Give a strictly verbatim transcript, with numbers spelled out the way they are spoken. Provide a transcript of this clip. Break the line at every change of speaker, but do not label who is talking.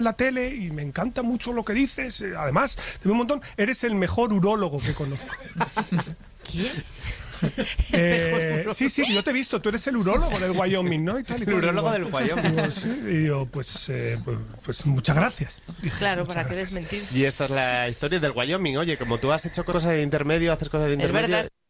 la tele y me encanta mucho lo que dices. Además, te veo un montón. Eres el mejor urólogo que conozco.
¿Quién?
Eh, sí, sí, yo te he visto. Tú eres el urólogo del Wyoming, ¿no? Y tal, y
El urólogo
digo,
del Wyoming.
Digo, sí, y yo, pues, eh, pues, pues muchas gracias. Dije,
Claro,
muchas
¿para qué
gracias.
desmentir?
Y esta es la historia del Wyoming. Oye, como tú has hecho cosas en intermedio, haces cosas en
Es
intermedio...
verdad.